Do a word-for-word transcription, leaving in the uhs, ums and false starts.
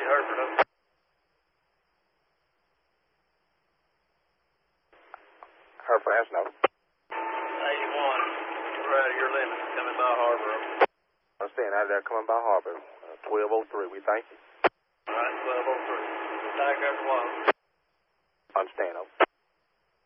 Hereford. Hereford, that's no. eighty-one. We're out of your limits coming by Harbor. I'm staying out of there coming by Harbor. Uh, twelve oh three, we thank you.